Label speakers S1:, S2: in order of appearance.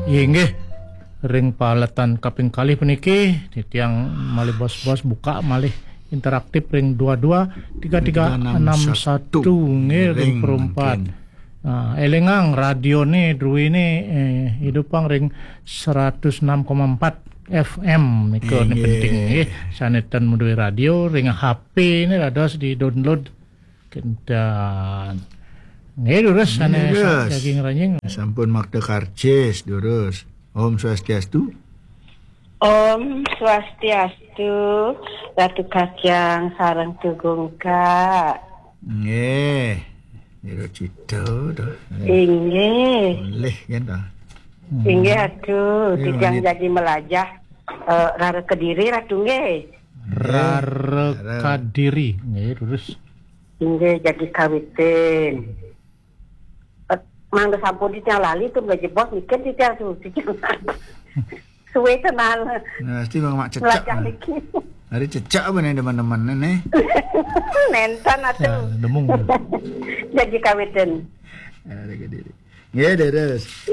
S1: Inggih ring paletan kaping kalih puniki titiang malih bos-bos buka malih interaktif ring 223361 nggih ring perempat. Elengang radio ni drui ni hidupang ring 106,4 FM niko ni penting nggih sanetan mudui radio ring HP ni dados di download kendan nggih durus sane saking ranjing
S2: sampun makta karcis durus. Om Swastiastu.
S3: Om Swastiastu. Ratu Kacang sareng tugungka.
S2: Nggih. Iro cito dah.
S3: Inggih.
S2: Boleh kan dah.
S3: Inggih atuh, titiang jadi melajah rara Kediri ratu nggih.
S1: Rara Kediri nggih terus.
S3: Inggih jadi kawitin. Mangga sampun titiang lali tuh gaji bos mikir titiang tuh. Suwe tenan.
S2: Nah, pasti bang mak cecak. Hari cecak apa nih teman-teman nih?
S3: Nentan atuh.
S1: Demung.
S3: Jadi kawitin.
S2: Ada Kediri. Ya, terus.